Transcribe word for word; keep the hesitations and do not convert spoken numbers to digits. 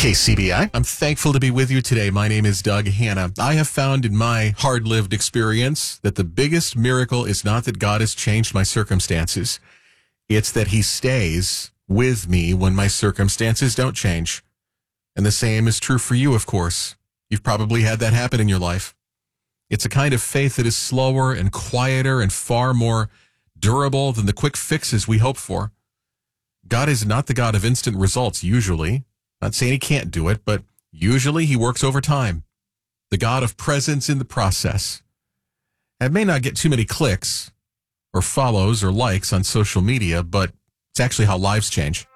K C B I. I'm thankful to be with you today. My name is Doug Hanna. I have found in my hard-lived experience that the biggest miracle is not that God has changed my circumstances. It's that he stays with me when my circumstances don't change. And the same is true for you, of course. You've probably had that happen in your life. It's a kind of faith that is slower and quieter and far more durable than the quick fixes we hope for. God is not the God of instant results, usually. Not saying he can't do it, but usually he works over time. The God of presence in the process. It may not get too many clicks or follows or likes on social media, but it's actually how lives change.